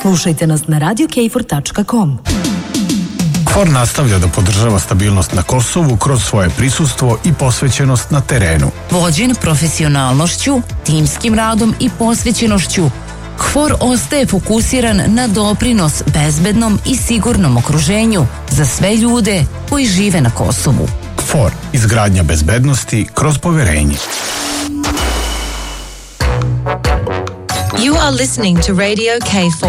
Slušajte nas na radiokfor.com. KFOR nastavlja da podržava stabilnost na Kosovu kroz svoje prisustvo i posvećenost na terenu. Vođen profesionalnošću, timskim radom i posvećenošću, KFOR ostaje fokusiran na doprinos bezbednom i sigurnom okruženju za sve ljude koji žive na Kosovu. KFOR, izgradnja bezbednosti kroz poverenje. You are listening to Radio KFOR.